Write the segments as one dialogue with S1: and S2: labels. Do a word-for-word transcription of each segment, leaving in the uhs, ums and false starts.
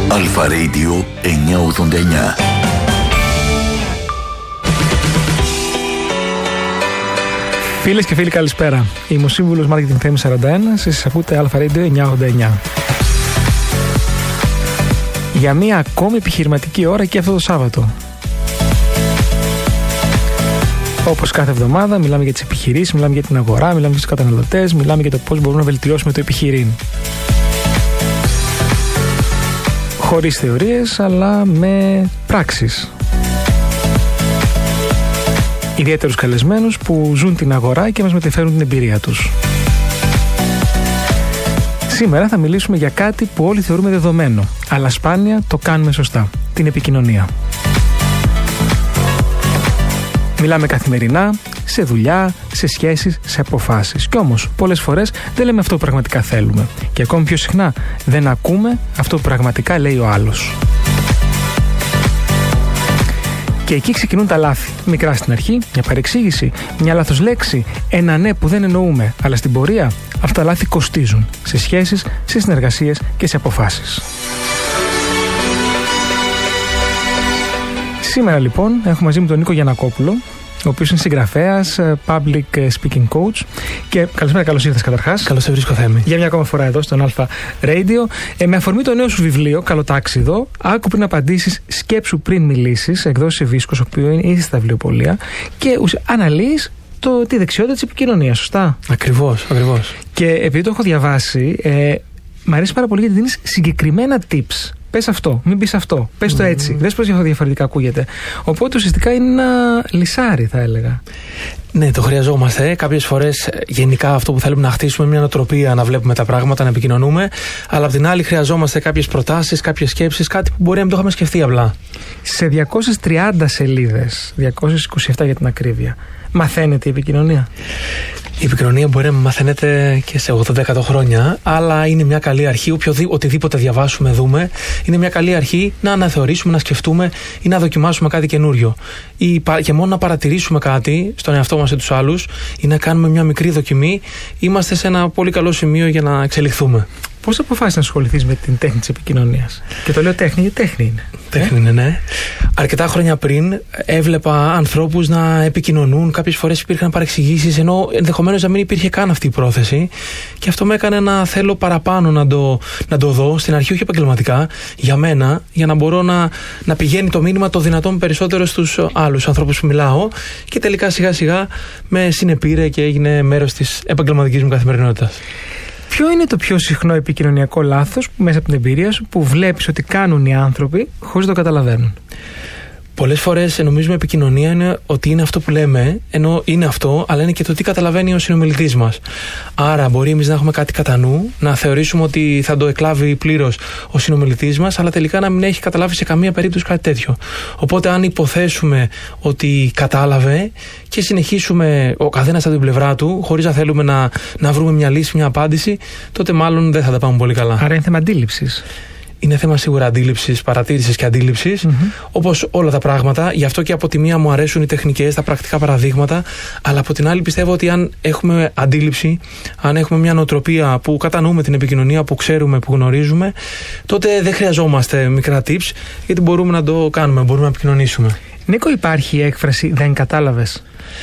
S1: Αλφα Radio εννιακόσια ογδόντα εννιά.
S2: Φίλες και φίλοι, καλησπέρα. Είμαι ο σύμβουλος Marketing Θέμη σαράντα ένα. Εσείς ακούτε Αλφα Radio εννιακόσια ογδόντα εννιά. Για μία ακόμη επιχειρηματική ώρα και αυτό το Σάββατο. Όπως κάθε εβδομάδα, μιλάμε για τις επιχειρήσεις, μιλάμε για την αγορά, μιλάμε για τους καταναλωτές, μιλάμε για το πώς μπορούμε να βελτιώσουμε το επιχειρήν. Χωρίς θεωρίες, αλλά με πράξεις. Ιδιαίτερους καλεσμένους που ζουν την αγορά και μας μεταφέρουν την εμπειρία τους. Σήμερα θα μιλήσουμε για κάτι που όλοι θεωρούμε δεδομένο, αλλά σπάνια το κάνουμε σωστά: την επικοινωνία. Μιλάμε καθημερινά, σε δουλειά, σε σχέσεις, σε αποφάσεις. Κι όμως, πολλές φορές δεν λέμε αυτό που πραγματικά θέλουμε. Και ακόμη πιο συχνά, δεν ακούμε αυτό που πραγματικά λέει ο άλλος. Και εκεί ξεκινούν τα λάθη. Μικρά στην αρχή, μια παρεξήγηση, μια λάθος λέξη, ένα ναι που δεν εννοούμε. Αλλά στην πορεία, αυτά τα λάθη κοστίζουν σε σχέσεις, σε συνεργασίες και σε αποφάσεις. Σήμερα λοιπόν έχουμε μαζί μου τον Νίκο Γιαννακόπουλο, ο οποίος είναι συγγραφέας, public speaking coach. Και καλησπέρα, καλώς ήρθες καταρχάς.
S3: Καλώς σε βρίσκω, Θέμη.
S2: Για μια ακόμα φορά εδώ στον Αλφα Radio. Ε, με αφορμή το νέο σου βιβλίο, Καλοτάξιδο, άκου πριν απαντήσεις, σκέψου πριν μιλήσεις, εκδόσεις Βίσκος, ο οποίος είναι ήδη στα βιβλιοπωλεία, και αναλύεις το, τη δεξιότητα της επικοινωνίας, σωστά?
S3: Ακριβώς, ακριβώς.
S2: Και επειδή το έχω διαβάσει, ε, μου αρέσει πάρα πολύ γιατί δίνεις συγκεκριμένα tips. Πες αυτό, μην πεις αυτό, πες το έτσι. Mm. Δες πώς διαφορετικά ακούγεται. Οπότε ουσιαστικά είναι ένα λυσάρι, θα έλεγα.
S3: Ναι, το χρειαζόμαστε. Κάποιες φορές γενικά αυτό που θέλουμε να χτίσουμε είναι μια νοοτροπία, να βλέπουμε τα πράγματα, να επικοινωνούμε. Αλλά απ' την άλλη χρειαζόμαστε κάποιες προτάσεις, κάποιες σκέψεις, κάτι που μπορεί να μην το είχαμε σκεφτεί απλά. Σε
S2: διακόσιες τριάντα σελίδες, διακόσιες είκοσι επτά για την ακρίβεια, μαθαίνετε η επικοινωνία?
S3: Η επικοινωνία μπορεί να μαθαίνεται και σε ογδόντα εκατό χρόνια, αλλά είναι μια καλή αρχή. Οποιοδη, οτιδήποτε διαβάσουμε, δούμε, είναι μια καλή αρχή να αναθεωρήσουμε, να σκεφτούμε ή να δοκιμάσουμε κάτι καινούριο. Ή και μόνο να παρατηρήσουμε κάτι στον εαυτό μας ή τους άλλους, ή να κάνουμε μια μικρή δοκιμή, είμαστε σε ένα πολύ καλό σημείο για να εξελιχθούμε.
S2: Πώς αποφάσισες να ασχοληθείς με την τέχνη της επικοινωνίας? Και το λέω τέχνη, γιατί τέχνη είναι.
S3: Τέχνη είναι, ναι. Αρκετά χρόνια πριν έβλεπα ανθρώπους να επικοινωνούν. Κάποιες φορές υπήρχαν παρεξηγήσεις, ενώ ενδεχομένως να μην υπήρχε καν αυτή η πρόθεση. Και αυτό με έκανε να θέλω παραπάνω να το, να το δω, στην αρχή όχι επαγγελματικά, για μένα, για να μπορώ να, να πηγαίνει το μήνυμα το δυνατόν περισσότερο στους άλλους ανθρώπους που μιλάω. Και τελικά σιγά σιγά με συνεπήρε και έγινε μέρος της επαγγελματικής μου καθημερινότητας.
S2: Ποιο είναι το πιο συχνό επικοινωνιακό λάθος μέσα από την εμπειρία σου που βλέπεις ότι κάνουν οι άνθρωποι χωρίς να το καταλαβαίνουν?
S3: Πολλές φορές νομίζουμε επικοινωνία είναι ότι είναι αυτό που λέμε, ενώ είναι αυτό, αλλά είναι και το τι καταλαβαίνει ο συνομιλητής μας. Άρα, μπορεί εμείς να έχουμε κάτι κατά νου, να θεωρήσουμε ότι θα το εκλάβει πλήρως ο συνομιλητής μας, αλλά τελικά να μην έχει καταλάβει σε καμία περίπτωση κάτι τέτοιο. Οπότε, αν υποθέσουμε ότι κατάλαβε και συνεχίσουμε ο καθένας από την πλευρά του, χωρίς να θέλουμε να, να βρούμε μια λύση, μια απάντηση, τότε μάλλον δεν θα τα πάμε πολύ καλά.
S2: Άρα, είναι θέμα αντίληψης.
S3: Είναι θέμα σίγουρα αντίληψης, παρατήρησης και αντίληψης, mm-hmm. όπως όλα τα πράγματα. Γι' αυτό και από τη μία μου αρέσουν οι τεχνικές, τα πρακτικά παραδείγματα, αλλά από την άλλη πιστεύω ότι αν έχουμε αντίληψη, αν έχουμε μια νοοτροπία που κατανοούμε την επικοινωνία, που ξέρουμε, που γνωρίζουμε, τότε δεν χρειαζόμαστε μικρά tips, γιατί μπορούμε να το κάνουμε, μπορούμε να επικοινωνήσουμε.
S2: Νίκο, υπάρχει η έκφραση «δεν κατάλαβες»?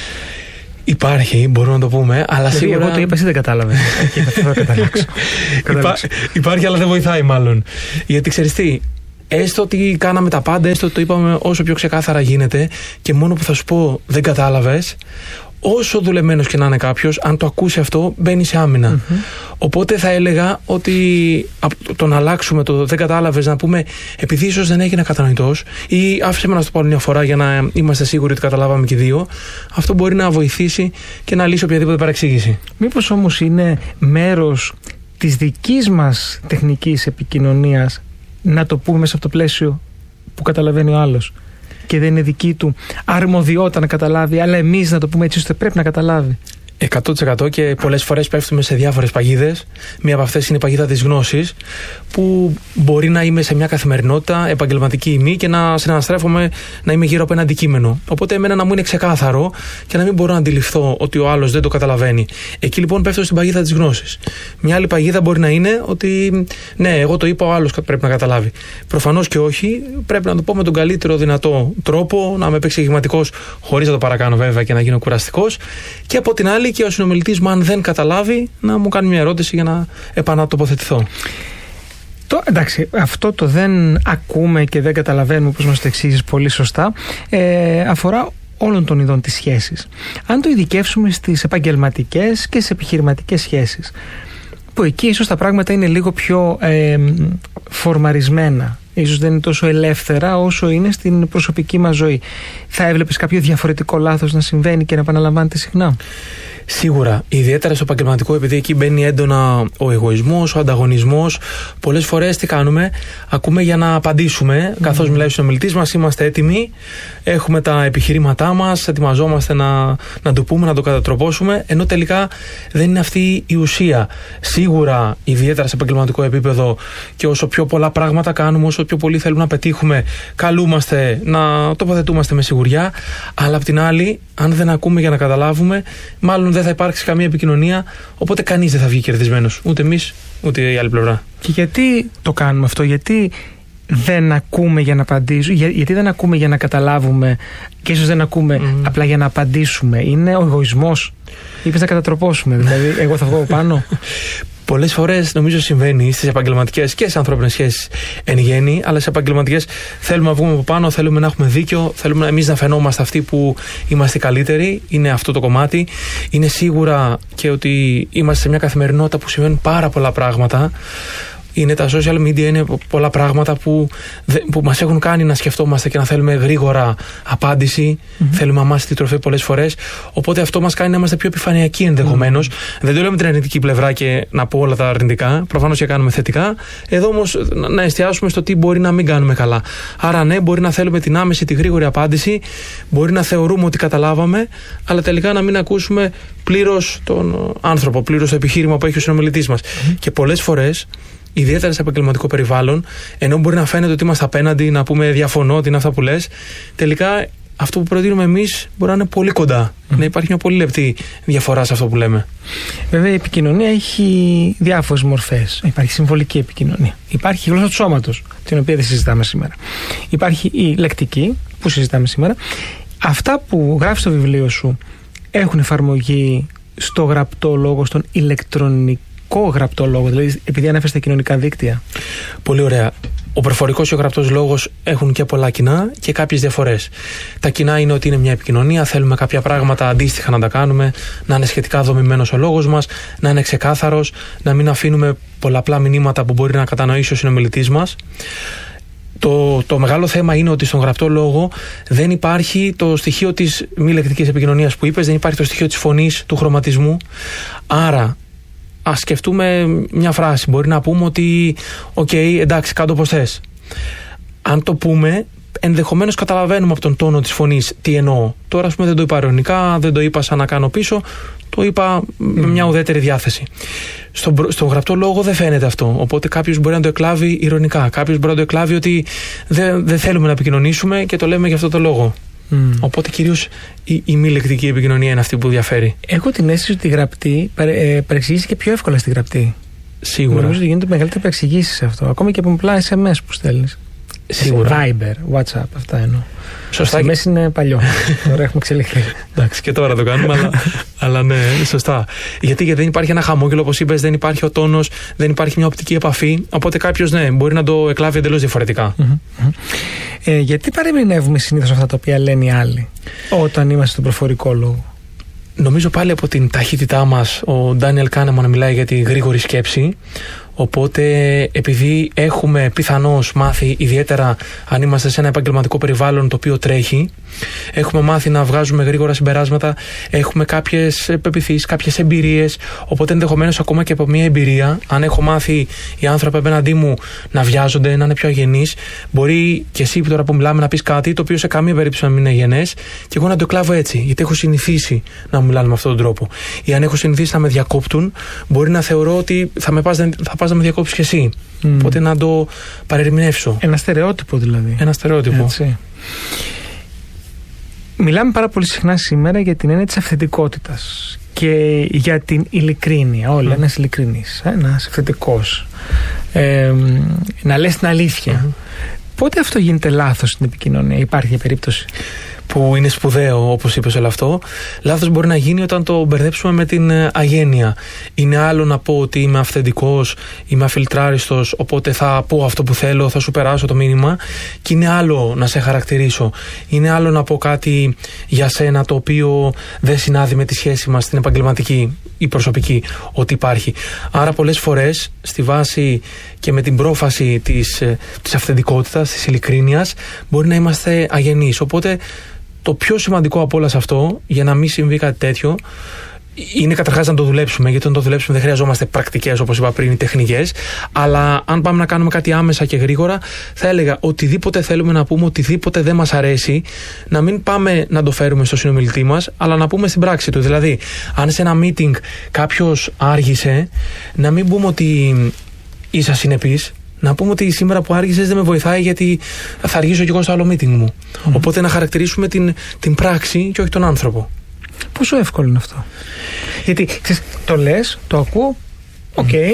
S3: Υπάρχει, μπορούμε να το πούμε, αλλά
S2: δηλαδή,
S3: σίγουρα.
S2: Εγώ το είπα, εσύ δεν κατάλαβες. Και θα καταλήξω.
S3: Υπά... Υπάρχει, αλλά δεν βοηθάει μάλλον. Γιατί ξέρεις τι, έστω ότι κάναμε τα πάντα, έστω ότι το είπαμε όσο πιο ξεκάθαρα γίνεται, και μόνο που θα σου πω δεν κατάλαβες, όσο δουλεμένος και να είναι κάποιος, αν το ακούσει αυτό, μπαίνει σε άμυνα. Mm-hmm. Οπότε θα έλεγα ότι το να αλλάξουμε το δεν κατάλαβες, να πούμε επειδή ίσως δεν έγινε κατανοητός, ή άφησε με να το πω μια φορά για να είμαστε σίγουροι ότι καταλάβαμε και οι δύο, αυτό μπορεί να βοηθήσει και να λύσει οποιαδήποτε παρεξήγηση.
S2: Μήπως όμως είναι μέρος της δικής μας τεχνικής επικοινωνίας να το πούμε μέσα από το πλαίσιο που καταλαβαίνει ο άλλος, και δεν είναι δική του αρμοδιότητα να καταλάβει, αλλά εμείς να το πούμε έτσι ώστε πρέπει να καταλάβει?
S3: εκατό τοις εκατό και πολλές φορές πέφτουμε σε διάφορες παγίδες. Μία από αυτές είναι η παγίδα της γνώσης, που μπορεί να είμαι σε μια καθημερινότητα, επαγγελματική ή μη, και να συναναστρέφομαι να είμαι γύρω από ένα αντικείμενο. Οπότε εμένα να μου είναι ξεκάθαρο και να μην μπορώ να αντιληφθώ ότι ο άλλος δεν το καταλαβαίνει. Εκεί λοιπόν πέφτω στην παγίδα της γνώσης. Μια άλλη παγίδα μπορεί να είναι ότι ναι, εγώ το είπα, ο άλλος πρέπει να καταλάβει. Προφανώς και όχι, πρέπει να το πω με τον καλύτερο δυνατό τρόπο, να είμαι επεξηγηματικός, χωρίς να το παρακάνω βέβαια και να γίνω κουραστικός. Και από την άλλη, και ο συνομιλητής μου, αν δεν καταλάβει, να μου κάνει μια ερώτηση για να επανατοποθετηθώ.
S2: Το, εντάξει, αυτό το δεν ακούμε και δεν καταλαβαίνουμε, όπως μας το εξήγησες πολύ σωστά, ε, αφορά όλων των ειδών τις σχέσεις. Αν το ειδικεύσουμε στις επαγγελματικές και στις επιχειρηματικές σχέσεις, που εκεί ίσως τα πράγματα είναι λίγο πιο ε, φορμαρισμένα, ίσως δεν είναι τόσο ελεύθερα όσο είναι στην προσωπική μας ζωή, θα έβλεπες κάποιο διαφορετικό λάθος να συμβαίνει και να επαναλαμβάνεται συχνά?
S3: Σίγουρα, ιδιαίτερα στο επαγγελματικό, επειδή εκεί μπαίνει έντονα ο εγωισμός, ο ανταγωνισμός. Πολλές φορές τι κάνουμε, ακούμε για να απαντήσουμε. Mm. Καθώς μιλάει ο συνομιλητής μας, είμαστε έτοιμοι, έχουμε τα επιχειρήματά μας, ετοιμαζόμαστε να, να το πούμε, να το κατατροπώσουμε, ενώ τελικά δεν είναι αυτή η ουσία. Σίγουρα, ιδιαίτερα σε επαγγελματικό επίπεδο, και όσο πιο πολλά πράγματα κάνουμε, όσο πιο πολύ θέλουμε να πετύχουμε, καλούμαστε να τοποθετούμαστε με σιγουριά. Αλλά απ' την άλλη, αν δεν ακούμε για να καταλάβουμε, μάλλον δεν θα υπάρξει καμία επικοινωνία, οπότε κανείς δεν θα βγει κερδισμένος. Ούτε εμείς, ούτε η άλλη πλευρά.
S2: Και γιατί το κάνουμε αυτό, γιατί δεν ακούμε για να απαντήσουμε, για, γιατί δεν ακούμε για να καταλάβουμε, και ίσως δεν ακούμε mm. απλά για να απαντήσουμε? Είναι ο εγωισμός. Είπες να κατατροπώσουμε, δηλαδή εγώ θα βγω πάνω.
S3: Πολλές φορές νομίζω συμβαίνει στις επαγγελματικές και στις ανθρώπινες σχέσεις εν γέννη, αλλά στις επαγγελματικές θέλουμε να βγούμε από πάνω, θέλουμε να έχουμε δίκιο, θέλουμε εμείς να φαινόμαστε αυτοί που είμαστε καλύτεροι. Είναι αυτό το κομμάτι. Είναι σίγουρα και ότι είμαστε σε μια καθημερινότητα που συμβαίνουν πάρα πολλά πράγματα. Είναι τα social media, είναι πολλά πράγματα που, που μας έχουν κάνει να σκεφτόμαστε και να θέλουμε γρήγορα απάντηση. Mm-hmm. Θέλουμε αμάσιτη τροφή πολλές φορές. Οπότε αυτό μας κάνει να είμαστε πιο επιφανειακοί ενδεχομένως. Mm-hmm. Δεν το λέω με την αρνητική πλευρά και να πω όλα τα αρνητικά. Προφανώς και κάνουμε θετικά. Εδώ όμως να εστιάσουμε στο τι μπορεί να μην κάνουμε καλά. Άρα, ναι, μπορεί να θέλουμε την άμεση, τη γρήγορη απάντηση. Μπορεί να θεωρούμε ότι καταλάβαμε, αλλά τελικά να μην ακούσουμε πλήρως τον άνθρωπο, πλήρως το επιχείρημα που έχει ο συνομιλητής μας. Mm-hmm. Και πολλές φορές, ιδιαίτερα σε επαγγελματικό περιβάλλον, ενώ μπορεί να φαίνεται ότι είμαστε απέναντι, να πούμε διαφωνώ, ότι είναι αυτά που λες, τελικά αυτό που προτείνουμε εμείς μπορεί να είναι πολύ κοντά. Mm. Να υπάρχει μια πολύ λεπτή διαφορά σε αυτό που λέμε.
S2: Βέβαια, η επικοινωνία έχει διάφορες μορφές. Υπάρχει συμβολική επικοινωνία. Υπάρχει η γλώσσα του σώματος, την οποία δεν συζητάμε σήμερα. Υπάρχει η λεκτική, που συζητάμε σήμερα. Αυτά που γράφεις στο βιβλίο σου έχουν εφαρμογή στο γραπτό λόγο, στον ηλεκτρονικό γραπτό λόγο, δηλαδή επειδή ανέφερε στα κοινωνικά δίκτυα?
S3: Πολύ ωραία. Ο προφορικός και ο γραπτός λόγος έχουν και πολλά κοινά και κάποιες διαφορές. Τα κοινά είναι ότι είναι μια επικοινωνία, θέλουμε κάποια πράγματα αντίστοιχα να τα κάνουμε, να είναι σχετικά δομημένος ο λόγος μας, να είναι ξεκάθαρος, να μην αφήνουμε πολλαπλά μηνύματα που μπορεί να κατανοήσει ο συνομιλητής μας. Το, το μεγάλο θέμα είναι ότι στον γραπτό λόγο δεν υπάρχει το στοιχείο της μη λεκτικής επικοινωνίας που είπες, δεν υπάρχει το στοιχείο της φωνής, του χρωματισμού. Άρα, ας σκεφτούμε μια φράση. Μπορεί να πούμε ότι «ΟΚ, okay, εντάξει, κάτω όπως θες». Αν το πούμε, ενδεχομένως καταλαβαίνουμε από τον τόνο της φωνής τι εννοώ. Τώρα, ας πούμε, δεν το είπα ειρωνικά, δεν το είπα σαν να κάνω πίσω, το είπα mm. με μια ουδέτερη διάθεση. Στον, στον γραπτό λόγο δεν φαίνεται αυτό. Οπότε κάποιος μπορεί να το εκλάβει ειρωνικά. Κάποιος μπορεί να το εκλάβει ότι δεν, δεν θέλουμε να επικοινωνήσουμε και το λέμε για αυτό το λόγο. Mm. Οπότε κυρίως η, η μη λεκτική επικοινωνία είναι αυτή που διαφέρει.
S2: Έχω την αίσθηση ότι η γραπτή παρεξηγήσει και πιο εύκολα στη γραπτή.
S3: Σίγουρα.
S2: Νομίζω ότι γίνεται μεγαλύτερη παρεξηγήση σε αυτό. Ακόμη και από απλά ες εμ ες που στέλνεις.
S3: Σίγουρα.
S2: Viber, WhatsApp, αυτά εννοώ.
S3: Σωστά.
S2: ες εμ ες είναι παλιό. Τώρα έχουμε εξελιχθεί.
S3: Εντάξει, και τώρα το κάνουμε, αλλά, αλλά ναι, σωστά. Γιατί, γιατί δεν υπάρχει ένα χαμόγελο, όπως είπες, δεν υπάρχει ο τόνος, δεν υπάρχει μια οπτική επαφή. Οπότε κάποιος, ναι, μπορεί να το εκλάβει εντελώς διαφορετικά.
S2: Mm-hmm. Ε, γιατί παρεμηνεύουμε συνήθως αυτά τα οποία λένε οι άλλοι όταν είμαστε στον προφορικό λόγο?
S3: Νομίζω πάλι από την ταχύτητά μας. Ο Ντάνιελ Κάνεμαν μιλάει για τη γρήγορη σκέψη, Οπότε, επειδή έχουμε πιθανώς μάθει, ιδιαίτερα αν είμαστε σε ένα επαγγελματικό περιβάλλον το οποίο τρέχει, έχουμε μάθει να βγάζουμε γρήγορα συμπεράσματα, έχουμε κάποιες πεποιθήσεις, κάποιες εμπειρίες. Οπότε, ενδεχομένως ακόμα και από μια εμπειρία, αν έχω μάθει οι άνθρωποι απέναντί μου να βιάζονται, να είναι πιο αγενείς, μπορεί και εσύ τώρα που μιλάμε να πεις κάτι το οποίο σε καμία περίπτωση να μην είναι αγενές, και εγώ να το κλάβω έτσι, γιατί έχω συνηθίσει να μου μιλάνε με αυτόν τον τρόπο. Ή αν έχω συνηθίσει να με διακόπτουν, μπορεί να θεωρώ ότι θα, με πας, θα πας να με διακόψεις κι εσύ. Mm. Οπότε να το παρερμηνεύσω.
S2: Ένα στερεότυπο δηλαδή.
S3: Ένα στερεότυπο.
S2: Έτσι. Μιλάμε πάρα πολύ συχνά σήμερα για την έννοια της αυθεντικότητας και για την ειλικρίνεια. Όλοι, mm. ένας ειλικρινής, ένας αυθεντικός. Ε, να λες την αλήθεια. Mm. Πότε αυτό γίνεται λάθος στην επικοινωνία, υπάρχει μια περίπτωση?
S3: Που είναι σπουδαίο, όπως είπες όλο αυτό. Λάθος μπορεί να γίνει όταν το μπερδέψουμε με την αγένεια. Είναι άλλο να πω ότι είμαι αυθεντικός, είμαι αφιλτράριστος, οπότε θα πω αυτό που θέλω, θα σου περάσω το μήνυμα, και είναι άλλο να σε χαρακτηρίσω. Είναι άλλο να πω κάτι για σένα το οποίο δεν συνάδει με τη σχέση μας, την επαγγελματική ή προσωπική, ότι υπάρχει. Άρα πολλές φορές στη βάση και με την πρόφαση της, της αυθεντικότητας, της ειλικρίνειας, μπορεί να είμαστε αγενείς. Οπότε το πιο σημαντικό από όλα σε αυτό, για να μην συμβεί κάτι τέτοιο, είναι καταρχάς να το δουλέψουμε. Γιατί όταν το δουλέψουμε δεν χρειαζόμαστε πρακτικές, όπως είπα πριν, τεχνικές. Αλλά αν πάμε να κάνουμε κάτι άμεσα και γρήγορα, θα έλεγα οτιδήποτε θέλουμε να πούμε, οτιδήποτε δεν μας αρέσει, να μην πάμε να το φέρουμε στο συνομιλητή μας, αλλά να πούμε στην πράξη του. Δηλαδή, αν σε ένα meeting κάποιος άργησε, να μην πούμε ότι είσαι ασυνεπής. Να πούμε ότι σήμερα που άργησες δεν με βοηθάει, γιατί θα αργήσω κι εγώ στο άλλο meeting μου. Mm. Οπότε να χαρακτηρίσουμε την, την πράξη και όχι τον άνθρωπο.
S2: Πόσο εύκολο είναι αυτό? Γιατί ξέρεις, το λες, το ακούω, οκ, okay,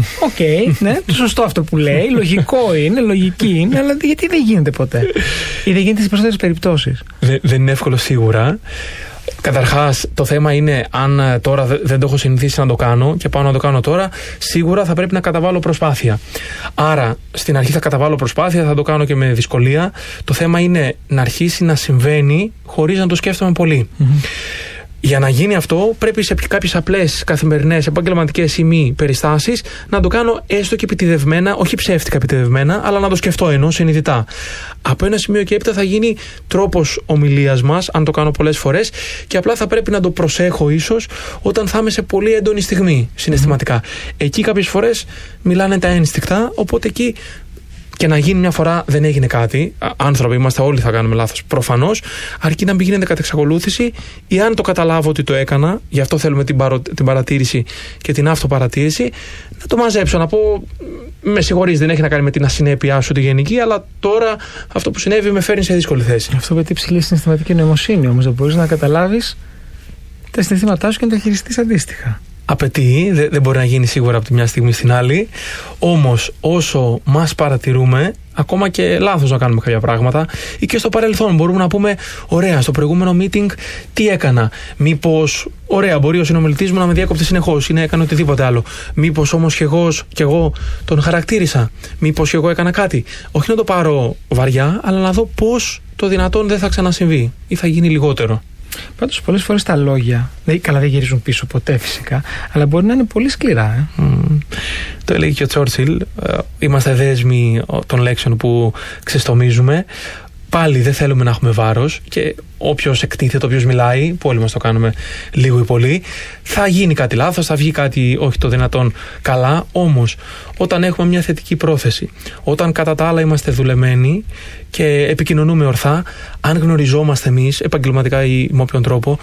S2: okay, ναι, το σωστό αυτό που λέει, λογικό είναι, λογική είναι, αλλά γιατί δεν γίνεται ποτέ? Ή δεν γίνεται στις περισσότερες περιπτώσεις?
S3: Δεν, δεν είναι εύκολο σίγουρα. Καταρχάς, το θέμα είναι αν τώρα δεν το έχω συνηθίσει να το κάνω και πάω να το κάνω τώρα, σίγουρα θα πρέπει να καταβάλω προσπάθεια. Άρα, στην αρχή θα καταβάλω προσπάθεια, θα το κάνω και με δυσκολία. Το θέμα είναι να αρχίσει να συμβαίνει χωρίς να το σκέφτομαι πολύ. Mm-hmm. Για να γίνει αυτό, πρέπει σε κάποιες απλές καθημερινές, επαγγελματικές ή μη περιστάσεις να το κάνω έστω και επιτηδευμένα, όχι ψεύτικα επιτηδευμένα, αλλά να το σκεφτώ ενώ συνειδητά. Από ένα σημείο και έπειτα θα γίνει τρόπος ομιλίας μας, αν το κάνω πολλές φορές, και απλά θα πρέπει να το προσέχω ίσως όταν θα είμαι σε πολύ έντονη στιγμή συναισθηματικά. Mm. Εκεί κάποιες φορές μιλάνε τα ένστικτα, οπότε εκεί. Και να γίνει μια φορά δεν έγινε κάτι. Άνθρωποι είμαστε, όλοι θα κάνουμε λάθος προφανώς. Αρκεί να μην γίνεται κατά εξακολούθηση, ή αν το καταλάβω ότι το έκανα, γι' αυτό θέλουμε την, παρο, την παρατήρηση και την αυτοπαρατήρηση, να το μαζέψω. Να πω, με συγχωρείς, δεν έχει να κάνει με την ασυνέπειά σου τη γενική, αλλά τώρα αυτό που συνέβη με φέρνει σε δύσκολη θέση.
S2: Αυτό απαιτεί ψηλή συναισθηματική νοημοσύνη όμως. Δεν μπορείς να καταλάβεις τα συναισθήματά σου και να τα χειριστείς αντίστοιχα.
S3: Απαιτεί, δεν, δεν μπορεί να γίνει σίγουρα από τη μια στιγμή στην άλλη. Όμως, όσο μας παρατηρούμε, ακόμα και λάθος να κάνουμε κάποια πράγματα, ή και στο παρελθόν μπορούμε να πούμε, ωραία, στο προηγούμενο meeting τι έκανα. Μήπως, ωραία, μπορεί ο συνομιλητής μου να με διάκοπτε συνεχώς ή να έκανε οτιδήποτε άλλο. Μήπως όμως και εγώ, και εγώ τον χαρακτήρισα. Μήπως και εγώ έκανα κάτι. Όχι να το πάρω βαριά, αλλά να δω πώς το δυνατόν δεν θα ξανασυμβεί ή θα γίνει λιγότερο.
S2: Πάντως πολλές φορές τα λόγια, δηλαδή, καλά δεν γυρίζουν πίσω ποτέ φυσικά, αλλά μπορεί να είναι πολύ σκληρά. Ε?
S3: Mm. Το έλεγε και ο Τσόρτσιλ, είμαστε δέσμοι των λέξεων που ξεστομίζουμε. Πάλι δεν θέλουμε να έχουμε βάρος, και όποιος εκτίθεται, όποιος μιλάει, που όλοι μας το κάνουμε λίγο ή πολύ, θα γίνει κάτι λάθος, θα βγει κάτι όχι το δυνατόν καλά. Όμως, όταν έχουμε μια θετική πρόθεση, όταν κατά τα άλλα είμαστε δουλεμένοι και επικοινωνούμε ορθά, αν γνωριζόμαστε εμείς επαγγελματικά ή με όποιον τρόπο,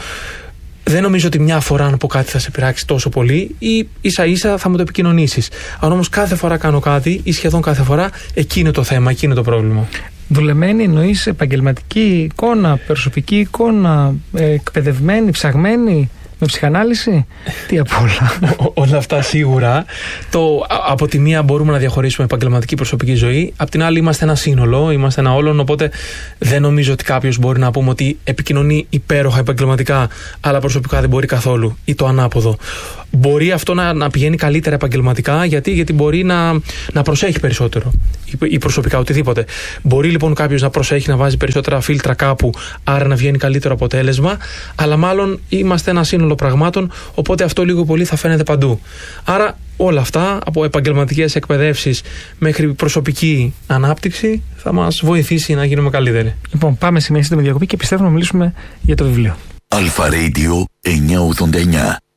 S3: δεν νομίζω ότι μια φορά να πω κάτι θα σε πειράξει τόσο πολύ, ή ίσα ίσα θα μου το επικοινωνήσεις. Αν όμως κάθε φορά κάνω κάτι, ή σχεδόν κάθε φορά, εκεί είναι το θέμα, εκεί είναι το πρόβλημα.
S2: Δουλεμένη εννοείς επαγγελματική εικόνα, προσωπική εικόνα, εκπαιδευμένη, ψαγμένη, με ψυχανάλυση, τι απ' όλα?
S3: Όλα αυτά σίγουρα. Το, από τη μία μπορούμε να διαχωρίσουμε επαγγελματική προσωπική ζωή, απ' την άλλη είμαστε ένα σύνολο, είμαστε ένα όλον, οπότε δεν νομίζω ότι κάποιος μπορεί να πούμε ότι επικοινωνεί υπέροχα επαγγελματικά, αλλά προσωπικά δεν μπορεί καθόλου, ή το ανάποδο. μπορεί αυτό να, να πηγαίνει καλύτερα επαγγελματικά, γιατί, γιατί μπορεί να, να προσέχει περισσότερο ή, ή προσωπικά οτιδήποτε. Μπορεί λοιπόν κάποιος να προσέχει, να βάζει περισσότερα φίλτρα κάπου, άρα να βγαίνει καλύτερο αποτέλεσμα, αλλά μάλλον είμαστε ένα σύνολο πραγμάτων, οπότε αυτό λίγο πολύ θα φαίνεται παντού. Άρα όλα αυτά, από επαγγελματικές εκπαιδεύσεις μέχρι προσωπική ανάπτυξη, θα μας βοηθήσει να γίνουμε καλύτεροι.
S2: Λοιπόν, πάμε σε μια σύντομη διακοπή και πιστεύω να μιλήσουμε για το βιβλίο.
S1: Αλφα Radio εννιακόσια ογδόντα εννιά.